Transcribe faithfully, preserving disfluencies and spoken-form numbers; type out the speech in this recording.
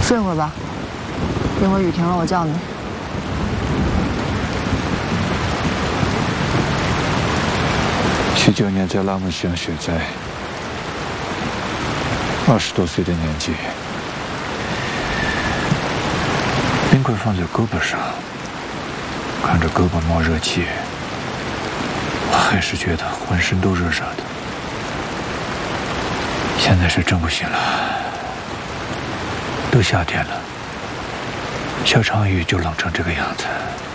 睡会儿吧，一会儿雨停了我叫你。 七九年在拉姆西亚雪灾，二十多岁的年纪，冰块放在胳膊上，看着胳膊冒热气，我还是觉得浑身都热热的。现在是真不行了，都夏天了，下场雨就冷成这个样子。